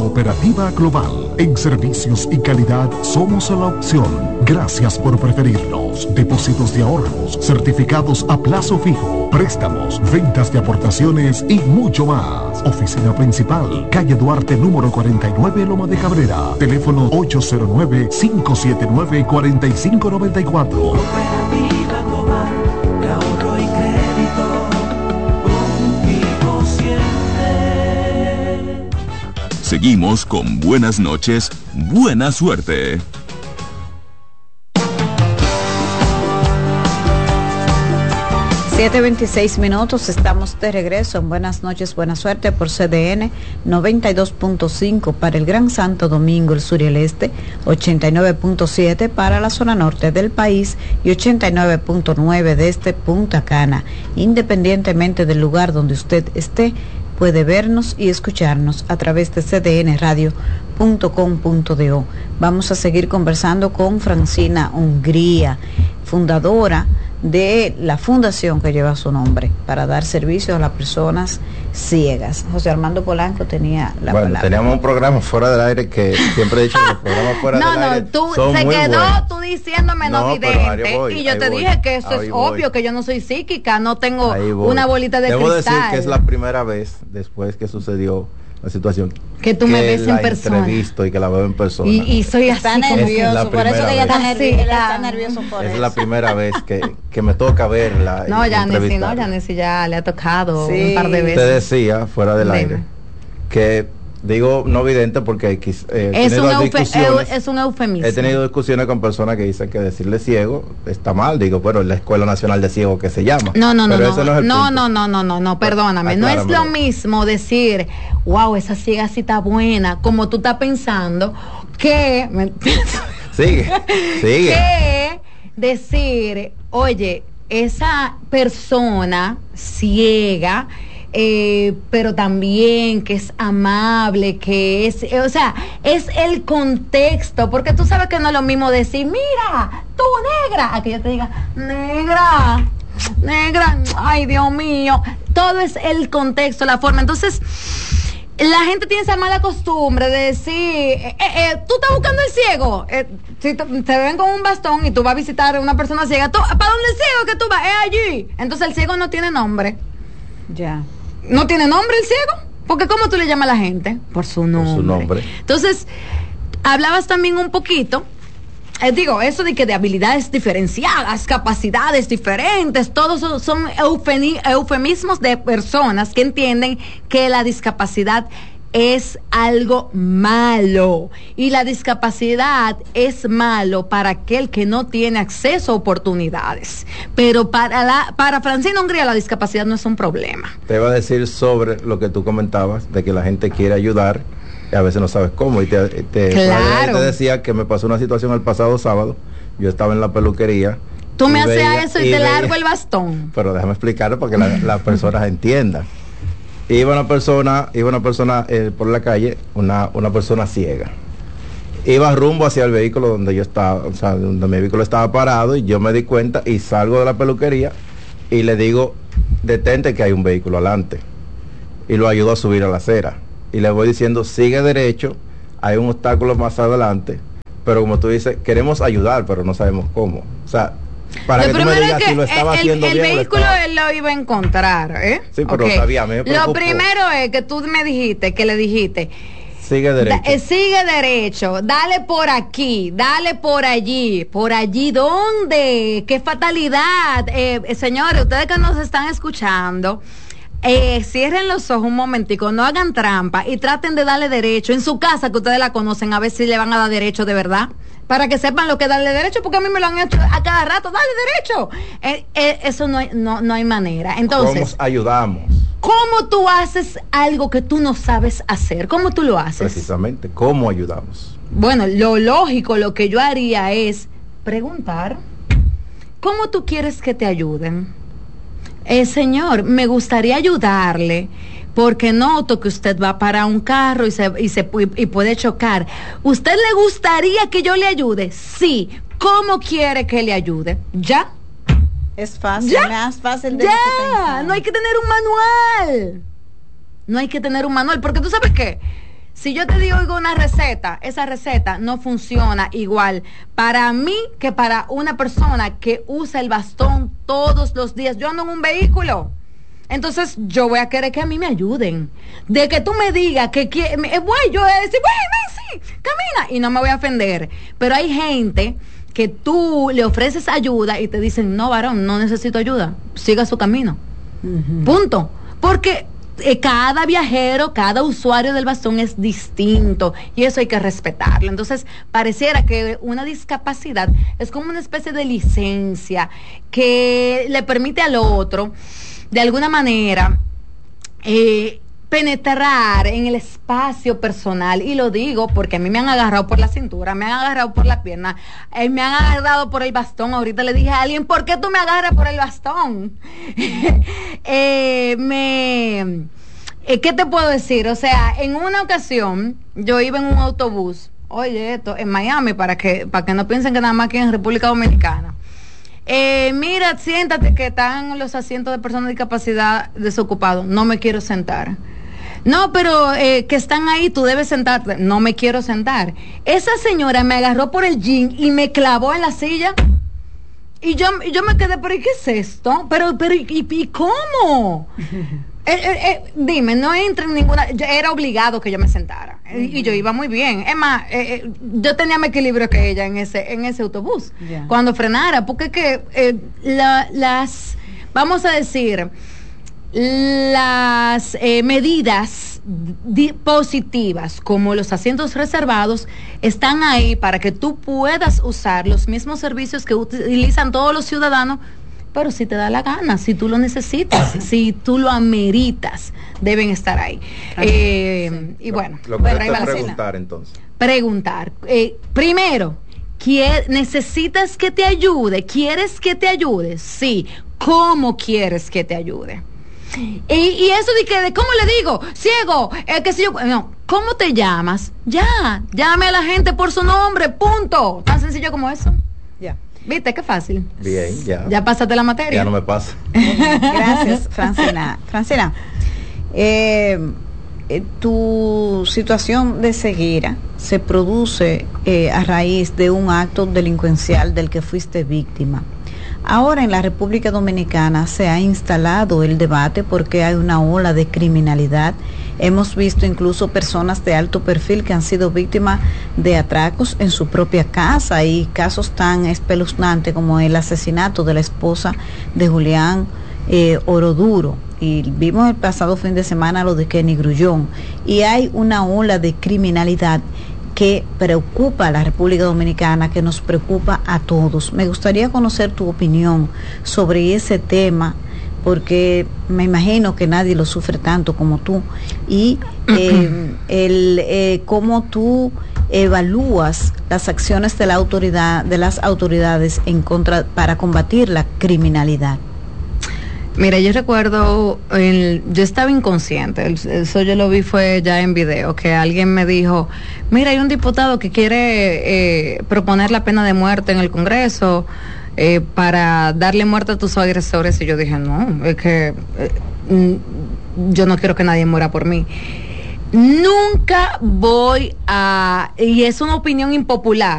Cooperativa Global. En servicios y calidad somos la opción. Gracias por preferirnos. Depósitos de ahorros, certificados a plazo fijo, préstamos, ventas de aportaciones y mucho más. Oficina principal, calle Duarte número 49, Loma de Cabrera. Teléfono 809-579-4594. Cooperativa Global, de ahorro y crédito, contigo siempre. Seguimos con Buenas noches, buena suerte. 7:26, estamos de regreso en Buenas noches, buena suerte por CDN 92.5 para el Gran Santo Domingo, el sur y el este, 89.7 para la zona norte del país y 89.9 desde Punta Cana. Independientemente del lugar donde usted esté, puede vernos y escucharnos a través de cdnradio.com.do. Vamos a seguir conversando con Francina Hungría, fundadora de la fundación que lleva su nombre para dar servicios a las personas ciegas. José Armando Polanco tenía la palabra. Teníamos un programa fuera del aire que siempre he dicho que los programas fuera del aire son se muy quedó buenos. Tú diciéndome no vidente y yo te dije que eso es obvio, que yo no soy psíquica, no tengo una bolita de cristal. Debo decir que es la primera vez después que sucedió la situación que tú me ves en persona, entrevisto y que la veo en persona, y soy así nervioso, por eso que ella está nervioso por eso. Es la primera vez que me toca verla. No, Yanesi ya le ha tocado un par de veces. Te decía fuera del aire que digo no vidente porque es un eufemismo. He tenido discusiones con personas que dicen que decirle ciego está mal. Digo, bueno, la Escuela Nacional de Ciegos que se llama. No, perdóname. No es lo mismo decir, wow, esa ciega sí está buena, como tú estás pensando, que sigue. Que decir, oye, esa persona ciega, pero también que es amable, que es, o sea, es el contexto, porque tú sabes que no es lo mismo decir, mira, tú negra, a que yo te diga, negra, ay Dios mío, todo es el contexto, la forma. Entonces la gente tiene esa mala costumbre de decir, tú estás buscando el ciego, si te ven con un bastón y tú vas a visitar a una persona ciega, ¿para dónde el ciego que tú vas? Es allí. Entonces el ciego no tiene nombre. Ya. ¿No tiene nombre el ciego? Porque ¿cómo tú le llamas a la gente? Por su nombre. Entonces, hablabas también un poquito, eso de que de habilidades diferenciadas, capacidades diferentes, todos son eufemismos de personas que entienden que la discapacidad es algo malo, y la discapacidad es malo para aquel que no tiene acceso a oportunidades, pero para Francina Hungría la discapacidad no es un problema. Te iba a decir sobre lo que tú comentabas de que la gente quiere ayudar y a veces no sabes cómo, y te decía que me pasó una situación el pasado sábado. Yo estaba en la peluquería. Tú me haces eso y te largo el bastón. Pero déjame explicarlo para que las personas entiendan. Iba una persona por la calle, una persona ciega. Iba rumbo hacia el vehículo donde yo estaba, o sea, donde mi vehículo estaba parado, y yo me di cuenta y salgo de la peluquería y le digo, detente que hay un vehículo adelante. Y lo ayudo a subir a la acera. Y le voy diciendo, sigue derecho, hay un obstáculo más adelante. Pero como tú dices, queremos ayudar, pero no sabemos cómo. O sea, para que tú me digas si lo estaba haciendo bien. El vehículo él lo iba a encontrar, Sí, pero sabía, lo primero es que tú me dijiste, que le dijiste, sigue derecho. Sigue derecho, dale por aquí, dale por allí. ¿Por allí dónde? ¡Qué fatalidad! Señores, ustedes que nos están escuchando, cierren los ojos un momentico, no hagan trampa y traten de darle derecho en su casa, que ustedes la conocen, a ver si le van a dar derecho de verdad, para que sepan lo que es darle derecho, porque a mí me lo han hecho a cada rato, dale derecho. Eso no hay manera. Entonces, ¿cómo ayudamos? ¿Cómo tú haces algo que tú no sabes hacer? ¿Cómo tú lo haces? Precisamente, ¿cómo ayudamos? Bueno, lo lógico, lo que yo haría es preguntar, ¿cómo tú quieres que te ayuden? Señor, me gustaría ayudarle, porque noto que usted va para un carro y puede chocar. ¿Usted le gustaría que yo le ayude? Sí. ¿Cómo quiere que le ayude? ¿Ya? Es fácil, más fácil de ya. lo que pensaba. No hay que tener un manual. Porque tú sabes qué, Si yo te digo una receta, esa receta no funciona igual para mí que para una persona que usa el bastón todos los días. Yo ando en un vehículo. Entonces yo voy a querer que a mí me ayuden. De que tú me digas que voy, yo voy a decir, ven, sí, camina. Y no me voy a ofender. Pero hay gente que tú le ofreces ayuda y te dicen, no, varón, no necesito ayuda. Siga su camino. Punto. Porque cada viajero, cada usuario del bastón es distinto y eso hay que respetarlo. Entonces, pareciera que una discapacidad es como una especie de licencia que le permite al otro, de alguna manera, penetrar en el espacio personal, y lo digo porque a mí me han agarrado por la cintura, me han agarrado por la pierna, me han agarrado por el bastón. Ahorita le dije a alguien, ¿por qué tú me agarras por el bastón? ¿Qué te puedo decir? O sea, en una ocasión yo iba en un autobús, oye, esto en Miami, para que no piensen que nada más aquí en República Dominicana. Mira, siéntate, que están los asientos de personas de discapacidad desocupados. No me quiero sentar. No, pero que están ahí, tú debes sentarte. No me quiero sentar. Esa señora me agarró por el jean y me clavó en la silla. Y yo me quedé, pero ¿y qué es esto? Pero ¿y cómo? Dime, no entra en ninguna. Era obligado que yo me sentara. Y yo iba muy bien. Es más, yo tenía más equilibrio que ella en ese autobús. Yeah. Cuando frenara, porque vamos a decir, las medidas positivas, como los asientos reservados, están ahí para que tú puedas usar los mismos servicios que utilizan todos los ciudadanos. Pero si te da la gana, si tú lo necesitas, si tú lo ameritas, deben estar ahí. Sí. Y bueno, lo que es preguntar entonces. Preguntar. Primero, ¿necesitas que te ayude? ¿Quieres que te ayude? Sí. ¿Cómo quieres que te ayude? Y eso de ¿cómo le digo? Ciego, que si yo... No, ¿cómo te llamas? Ya, llame a la gente por su nombre, punto. Tan sencillo como eso. Ya. ¿Viste? Qué fácil. Bien, ya. Ya pasaste la materia. Ya no me pasa. Gracias, Francina. Francina, tu situación de ceguera se produce a raíz de un acto delincuencial del que fuiste víctima. Ahora en la República Dominicana se ha instalado el debate porque hay una ola de criminalidad. Hemos visto incluso personas de alto perfil que han sido víctimas de atracos en su propia casa, y casos tan espeluznantes como el asesinato de la esposa de Julián Oroduro. Y vimos el pasado fin de semana lo de Kenny Grullón. Y hay una ola de criminalidad que preocupa a la República Dominicana, que nos preocupa a todos. Me gustaría conocer tu opinión sobre ese tema, porque me imagino que nadie lo sufre tanto como tú, y cómo tú evalúas las acciones de las autoridades para combatir la criminalidad. Mira, yo recuerdo, yo estaba inconsciente, eso yo lo vi fue ya en video, que alguien me dijo, mira, hay un diputado que quiere proponer la pena de muerte en el Congreso para darle muerte a tus agresores, y yo dije, no, es que yo no quiero que nadie muera por mí. Nunca voy a, y es una opinión impopular,